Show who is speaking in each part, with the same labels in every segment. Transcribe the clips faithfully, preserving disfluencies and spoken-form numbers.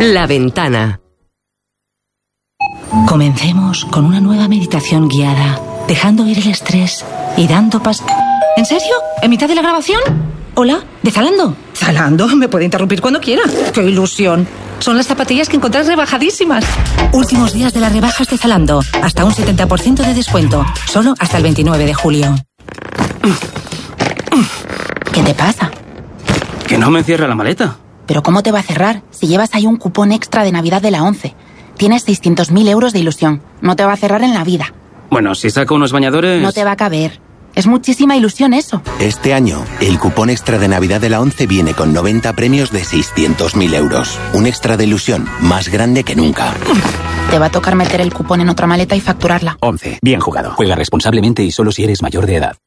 Speaker 1: La Ventana.
Speaker 2: Comencemos con una nueva meditación guiada, dejando ir el estrés y dando pas... ¿En serio? ¿En mitad de la grabación? Hola, ¿de Zalando? Zalando, me puede interrumpir cuando quiera. ¡Qué ilusión! Son las zapatillas que encontrás rebajadísimas. Últimos días de las rebajas de Zalando. Hasta un setenta por ciento de descuento. Solo hasta el veintinueve de julio.
Speaker 3: ¿Qué te pasa?
Speaker 4: Que no me cierra la maleta.
Speaker 3: ¿Pero cómo te va a cerrar? Si llevas ahí un cupón extra de Navidad de la ONCE. Tienes seiscientos mil euros de ilusión. No te va a cerrar en la vida.
Speaker 4: Bueno, si saco unos bañadores...
Speaker 3: No te va a caber. Es muchísima ilusión eso.
Speaker 5: Este año, el cupón extra de Navidad de la ONCE viene con noventa premios de seiscientos mil euros. Un extra de ilusión más grande que nunca.
Speaker 3: Te va a tocar meter el cupón en otra maleta y facturarla.
Speaker 6: ONCE. Bien jugado. Juega responsablemente y solo si eres mayor de edad.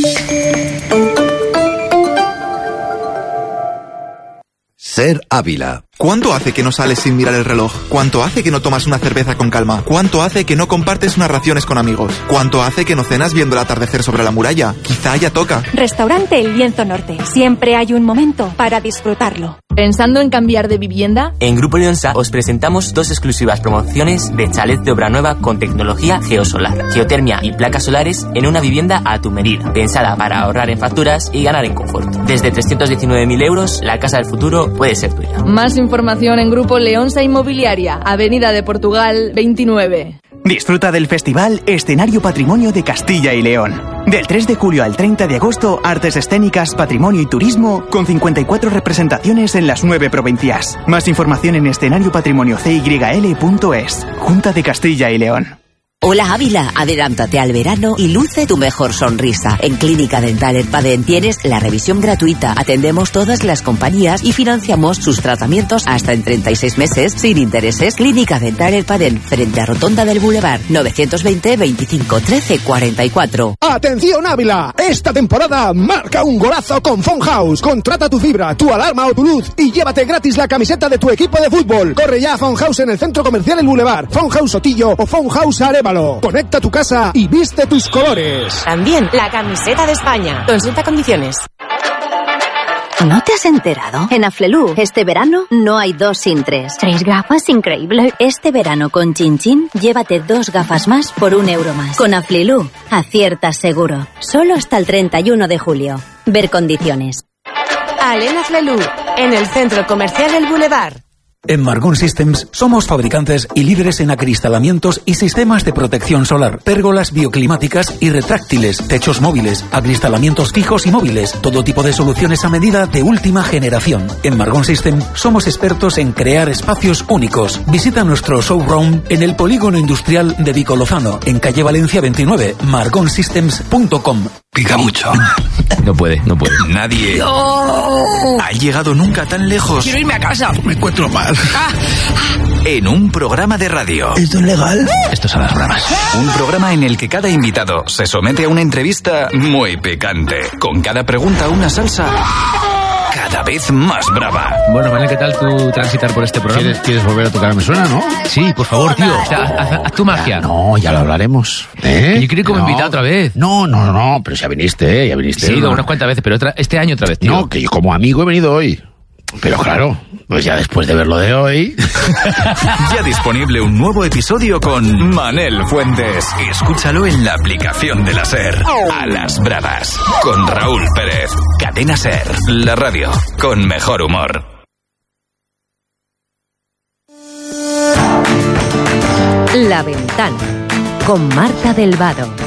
Speaker 7: Ser Ávila. ¿Cuánto hace que no sales sin mirar el reloj? ¿Cuánto hace que no tomas una cerveza con calma? ¿Cuánto hace que no compartes unas raciones con amigos? ¿Cuánto hace que no cenas viendo el atardecer sobre la muralla? Quizá ya toca.
Speaker 8: Restaurante El Lienzo Norte. Siempre hay un momento para disfrutarlo.
Speaker 9: ¿Pensando en cambiar de vivienda?
Speaker 10: En Grupo Leonsa os presentamos dos exclusivas promociones de chalet de obra nueva con tecnología geosolar, geotermia y placas solares en una vivienda a tu medida, pensada para ahorrar en facturas y ganar en confort. Desde trescientos diecinueve mil euros, la casa del futuro puede ser tuya.
Speaker 9: Más información en Grupo Leonsa Inmobiliaria, Avenida de Portugal veintinueve.
Speaker 11: Disfruta del festival Escenario Patrimonio de Castilla y León. Del tres de julio al treinta de agosto, artes escénicas, patrimonio y turismo, con cincuenta y cuatro representaciones en las nueve provincias. Más información en escenario patrimonio c y l punto es. Junta de Castilla y León.
Speaker 12: Hola Ávila, adelántate al verano y luce tu mejor sonrisa. En Clínica Dental Erpaden tienes la revisión gratuita, atendemos todas las compañías y financiamos sus tratamientos hasta en treinta y seis meses sin intereses. Clínica Dental Erpaden, frente a Rotonda del Boulevard, novecientos veinte, veinticinco, trece, cuarenta y cuatro.
Speaker 13: ¡Atención Ávila! Esta temporada marca un golazo con Phone House. Contrata tu fibra, tu alarma o tu luz y llévate gratis la camiseta de tu equipo de fútbol. Corre ya a Phone House en el Centro Comercial El Boulevard, Phone House Sotillo o Phone House Arevalo. Conecta tu casa y viste tus colores.
Speaker 1: También la camiseta de España. Consulta condiciones.
Speaker 14: ¿No te has enterado? En Aflelu, este verano no hay dos sin tres.
Speaker 15: Tres gafas, increíble.
Speaker 14: Este verano con Chin Chin, llévate dos gafas más por un euro más. Con Aflelu, aciertas seguro. Solo hasta el treinta y uno de julio. Ver condiciones.
Speaker 1: Alena Aflelu, en el Centro Comercial El Boulevard.
Speaker 16: En Margón Systems somos fabricantes y líderes en acristalamientos y sistemas de protección solar, pérgolas bioclimáticas y retráctiles, techos móviles, acristalamientos fijos y móviles, todo tipo de soluciones a medida de última generación. En Margón Systems somos expertos en crear espacios únicos. Visita nuestro showroom en el Polígono Industrial de Vicolozano, en calle Valencia veintinueve, margon systems punto com.
Speaker 17: Pica mucho.
Speaker 18: No puede, no puede.
Speaker 17: Nadie
Speaker 18: ¡No!
Speaker 17: ha llegado nunca tan lejos.
Speaker 18: Quiero irme a casa.
Speaker 17: Me encuentro mal.
Speaker 18: Ah.
Speaker 17: En un programa de radio.
Speaker 13: ¿Esto es legal?
Speaker 18: Esto es a las bravas.
Speaker 17: Un programa en el que cada invitado se somete a una entrevista muy picante. Con cada pregunta una salsa cada vez más brava.
Speaker 18: Bueno, Manel, ¿qué tal tu transitar por este programa?
Speaker 19: ¿Quieres, ¿Quieres volver a tocar Me Suena, no?
Speaker 18: Sí, por favor, tío. O sea, haz, haz tu magia.
Speaker 19: No, ya lo hablaremos. ¿Eh?
Speaker 18: Yo quiero ir como
Speaker 19: no.
Speaker 18: invitado otra vez.
Speaker 19: No, no, no, pero ya viniste, ¿eh? Ya viniste.
Speaker 18: Sí, he ido
Speaker 19: no.
Speaker 18: unas cuantas veces, pero otra, este año otra vez, tío.
Speaker 19: No, que yo como amigo he venido hoy. Pero claro, pues ya después de ver lo de hoy...
Speaker 17: Ya disponible un nuevo episodio con Manel Fuentes. Escúchalo en la aplicación de la SER. A las bravas. Con Raúl Pérez. Cadena SER. La radio con mejor humor.
Speaker 1: La Ventana. Con Marta del Vado.